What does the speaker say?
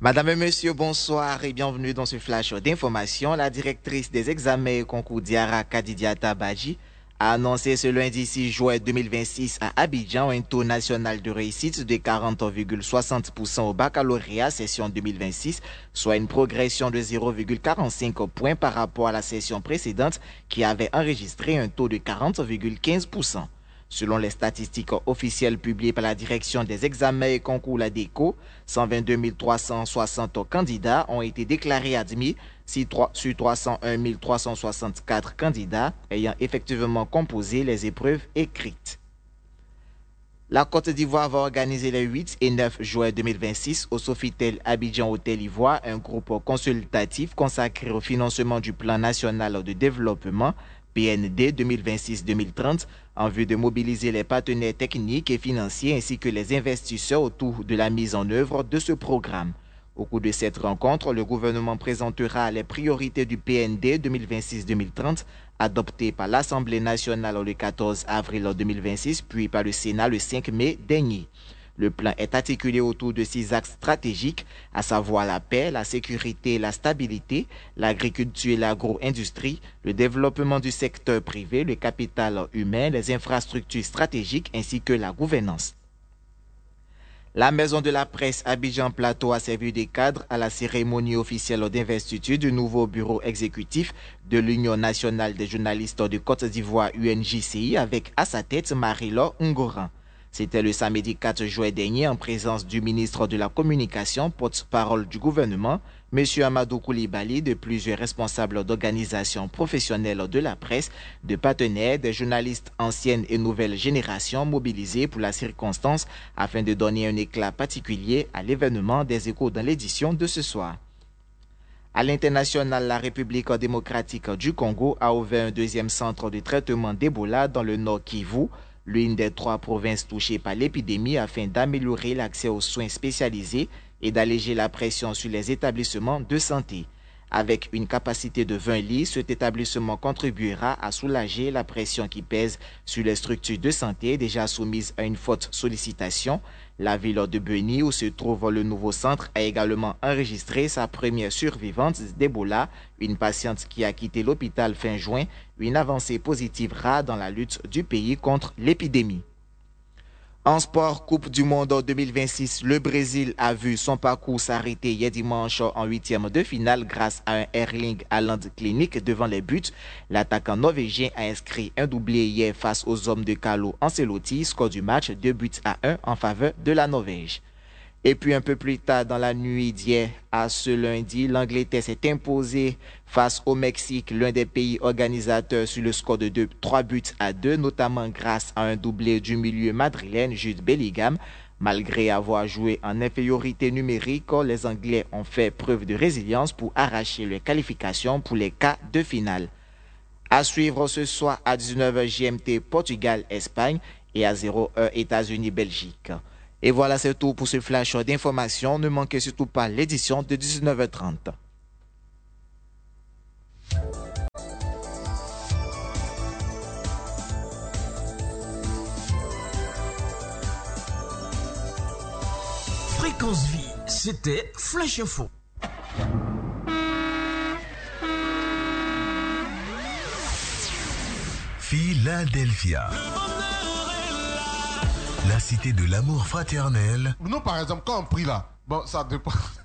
Madame et Monsieur, bonsoir et bienvenue dans ce flash d'information. La directrice des examens et concours Diara Kadidiata Badji a annoncé ce lundi 6 juin 2026 à Abidjan un taux national de réussite de 40,60% au baccalauréat session 2026, soit une progression de 0,45 points par rapport à la session précédente qui avait enregistré un taux de 40,15%. Selon les statistiques officielles publiées par la direction des examens et concours la DECO, 122 360 candidats ont été déclarés admis sur 301 364 candidats ayant effectivement composé les épreuves écrites. La Côte d'Ivoire va organiser les 8 et 9 juin 2026 au Sofitel Abidjan Hôtel Ivoire un groupe consultatif consacré au financement du Plan national de développement PND 2026-2030 en vue de mobiliser les partenaires techniques et financiers ainsi que les investisseurs autour de la mise en œuvre de ce programme. Au cours de cette rencontre, le gouvernement présentera les priorités du PND 2026-2030 adoptées par l'Assemblée nationale le 14 avril 2026 puis par le Sénat le 5 mai dernier. Le plan est articulé autour de 6 axes stratégiques, à savoir la paix, la sécurité et la stabilité, l'agriculture et l'agro-industrie, le développement du secteur privé, le capital humain, les infrastructures stratégiques ainsi que la gouvernance. La Maison de la Presse Abidjan Plateau a servi de cadre à la cérémonie officielle d'investiture du nouveau bureau exécutif de l'Union nationale des journalistes de Côte d'Ivoire UNJCI avec à sa tête Marie-Laure Ngoran. C'était le samedi 4 juin dernier en présence du ministre de la Communication, porte-parole du gouvernement, M. Amadou Koulibaly, de plusieurs responsables d'organisations professionnelles de la presse, de partenaires, des journalistes anciennes et nouvelles générations mobilisés pour la circonstance afin de donner un éclat particulier à l'événement des Échos dans l'édition de ce soir. À l'international, la République démocratique du Congo a ouvert un deuxième centre de traitement d'Ebola dans le nord Kivu, l'une des 3 provinces touchées par l'épidémie afin d'améliorer l'accès aux soins spécialisés et d'alléger la pression sur les établissements de santé. Avec une capacité de 20 lits, cet établissement contribuera à soulager la pression qui pèse sur les structures de santé déjà soumises à une forte sollicitation. La ville de Beni, où se trouve le nouveau centre, a également enregistré sa première survivante d'Ebola, une patiente qui a quitté l'hôpital fin juin, une avancée positive rare dans la lutte du pays contre l'épidémie. En sport, Coupe du Monde 2026, le Brésil a vu son parcours s'arrêter hier dimanche en 8e de finale grâce à un Erling Haaland clinique devant les buts. L'attaquant norvégien a inscrit un doublé hier face aux hommes de Carlo Ancelotti, score du match 2-1 en faveur de la Norvège. Et puis un peu plus tard dans la nuit d'hier à ce lundi, l'Angleterre s'est imposée face au Mexique, l'un des pays organisateurs sur le score de 3-2, notamment grâce à un doublé du milieu madrilène Jude Bellingham. Malgré avoir joué en infériorité numérique, les Anglais ont fait preuve de résilience pour arracher les qualifications pour les quarts de finale. À suivre ce soir à 19h GMT Portugal-Espagne et à 0h États-Unis-Belgique. Et voilà, c'est tout pour ce flash d'information. Ne manquez surtout pas l'édition de 19h30. Fréquence Vie, c'était Flash Info. Philadelphia. La cité de l'amour fraternel. Nous, par exemple, quand on prie là, bon, ça dépend.